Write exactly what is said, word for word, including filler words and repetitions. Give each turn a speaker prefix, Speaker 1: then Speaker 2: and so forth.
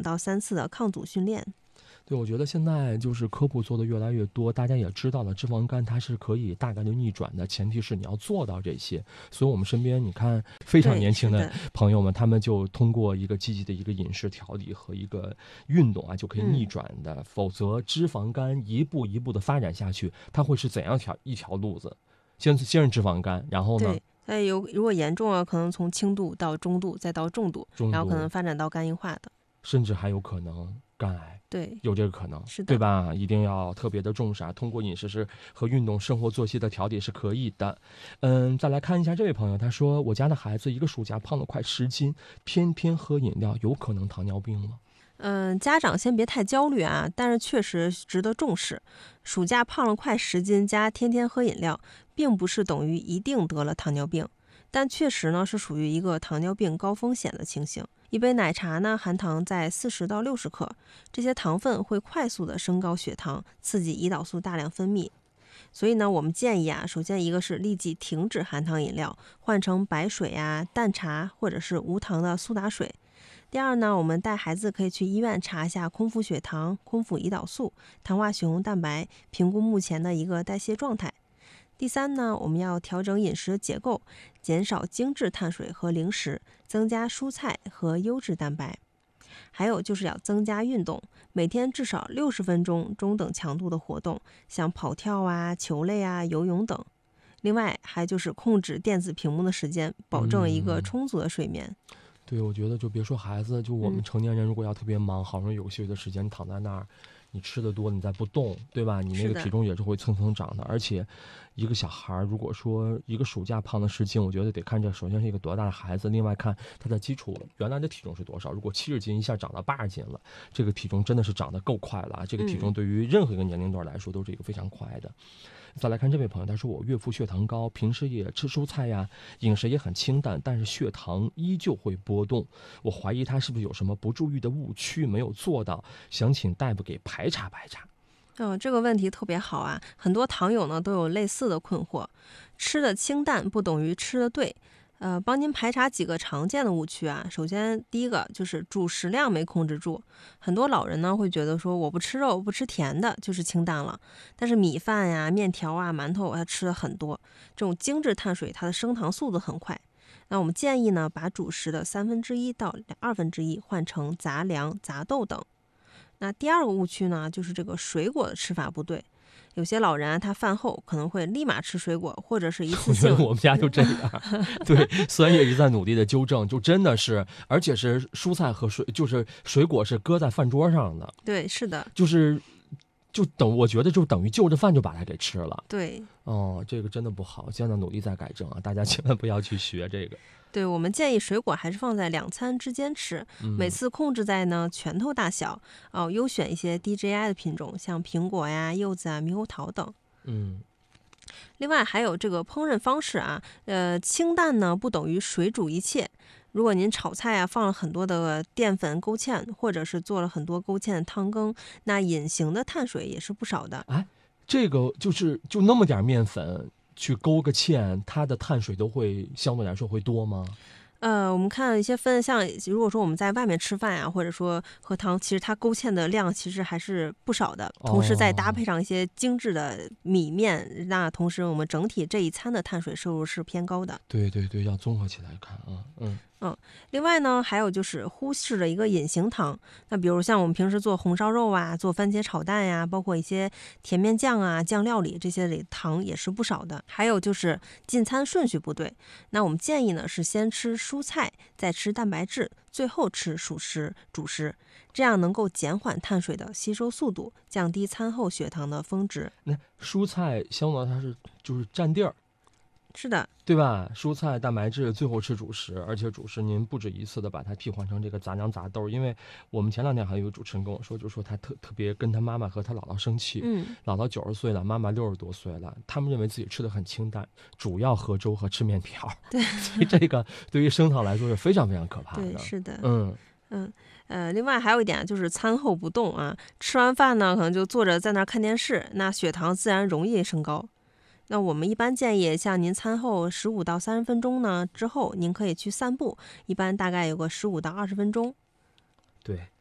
Speaker 1: 到三次的抗阻训练。
Speaker 2: 对，我觉得现在就是科普做的越来越多，大家也知道了脂肪肝它是可以大概率逆转的，前提是你要做到这些。所以我们身边你看非常年轻的朋友们，他们就通过一个积极的一个饮食调理和一个运动啊，就可以逆转的。嗯、否则脂肪肝一步一步的发展下去，它会是怎样条一条路子？先先是脂肪肝，然后呢？
Speaker 1: 哎，有如果严重了，可能从轻度到中度，再到重度，
Speaker 2: 重度
Speaker 1: 然后可能发展到肝硬化的，
Speaker 2: 甚至还有可能肝癌。
Speaker 1: 对，
Speaker 2: 有这个可能，
Speaker 1: 是的，
Speaker 2: 对吧？一定要特别的重视啊！通过饮食是和运动、生活作息的调理是可以的。嗯，再来看一下这位朋友，他说：“我家的孩子一个暑假胖了快十斤，偏偏喝饮料，有可能糖尿病吗？”
Speaker 1: 嗯，家长先别太焦虑啊，但是确实值得重视。暑假胖了快十斤加天天喝饮料，并不是等于一定得了糖尿病，但确实呢是属于一个糖尿病高风险的情形。一杯奶茶呢含糖在四十到六十克，这些糖分会快速的升高血糖，刺激胰岛素大量分泌。所以呢，我们建议啊，首先一个是立即停止含糖饮料，换成白水啊、淡茶或者是无糖的苏打水。第二呢，我们带孩子可以去医院查一下空腹血糖、空腹胰岛素、糖化血红蛋白，评估目前的一个代谢状态。第三呢，我们要调整饮食结构，减少精致碳水和零食，增加蔬菜和优质蛋白。还有就是要增加运动，每天至少六十分钟中等强度的活动，像跑跳啊、球类啊、游泳等。另外还就是控制电子屏幕的时间，保证一个充足的睡眠。
Speaker 2: 嗯、对，我觉得就别说孩子，就我们成年人如果要特别忙，好容易有个休息的时间，躺在那儿，你吃的多，你再不动，对吧？你那个体重也是会蹭蹭长的。而且一个小孩如果说一个暑假胖了十斤，我觉得得看这首先是一个多大的孩子，另外看他的基础原来的体重是多少。如果七十斤一下长到八十斤了，这个体重真的是长得够快了。这个体重对于任何一个年龄段来说都是一个非常快的。再来看这位朋友，他说我岳父血糖高，平时也吃蔬菜呀，饮食也很清淡，但是血糖依旧会波动。我怀疑他是不是有什么不注意的误区没有做到，想请大夫给排查排查。
Speaker 1: 嗯，这个问题特别好啊，很多糖友呢都有类似的困惑。吃的清淡不等于吃的对。呃，帮您排查几个常见的误区啊。首先，第一个就是主食量没控制住。很多老人呢会觉得说，我不吃肉，不吃甜的，就是清淡了。但是米饭呀、面条啊、馒头，他吃的很多。这种精致碳水，它的升糖速度很快。那我们建议呢，把主食的三分之一到二分之一换成杂粮、杂豆等。那第二个误区呢，就是这个水果的吃法不对。有些老人啊，他饭后可能会立马吃水果，或者是一次性。
Speaker 2: 我觉得我们家就这样，对，虽然也一直在努力的纠正，就真的是，而且是蔬菜和水，就是水果是搁在饭桌上的。
Speaker 1: 对，是的，
Speaker 2: 就是就等，我觉得就等于就着饭就把它给吃了。
Speaker 1: 对，
Speaker 2: 哦，这个真的不好，现在努力在改正啊，大家千万不要去学这个。
Speaker 1: 对，我们建议水果还是放在两餐之间吃，嗯、每次控制在呢拳头大小，哦，优选一些 D J I 的品种，像苹果呀、柚子啊、猕猴桃等。
Speaker 2: 嗯。
Speaker 1: 另外还有这个烹饪方式啊，呃，清淡呢不等于水煮一切。如果您炒菜啊放了很多的淀粉勾芡，或者是做了很多勾芡的汤羹，那隐形的碳水也是不少的。
Speaker 2: 哎，这个就是就那么点面粉去勾个芡，它的碳水都会相对来说会多吗？
Speaker 1: 呃，我们看一些分，像如果说我们在外面吃饭啊，或者说喝汤，其实它勾芡的量其实还是不少的。同时再搭配上一些精致的米面，哦、那同时我们整体这一餐的碳水摄入是偏高的。
Speaker 2: 对对对，要综合起来看啊，嗯。
Speaker 1: 嗯，另外呢，还有就是忽视了一个隐形糖。那比如像我们平时做红烧肉啊，做番茄炒蛋呀，包括一些甜面酱啊、酱料里这些里糖也是不少的。还有就是进餐顺序不对。那我们建议呢是先吃蔬菜，再吃蛋白质，最后吃主食、主食，这样能够减缓碳水的吸收速度，降低餐后血糖的峰值。
Speaker 2: 那蔬菜相对它是就是占地儿。
Speaker 1: 是的，
Speaker 2: 对吧？蔬菜、蛋白质，最后吃主食，而且主食您不止一次的把它替换成这个杂粮杂豆。因为我们前两天还有一个主持人跟我说，就说他特特别跟他妈妈和他姥姥生气，
Speaker 1: 嗯，
Speaker 2: 姥姥九十岁了，妈妈六十多岁了，他们认为自己吃的很清淡，主要喝粥和吃面条。
Speaker 1: 对，
Speaker 2: 所以这个对于升糖来说是非常非常可怕的。
Speaker 1: 对，是的，
Speaker 2: 嗯
Speaker 1: 嗯。呃，另外还有一点就是餐后不动啊，吃完饭呢可能就坐着在那儿看电视，那血糖自然容易升高。那我们一般建议，像您餐后十五到三十分钟呢之后，您可以去散步，一般大概有个十五到二十分钟。
Speaker 2: 对，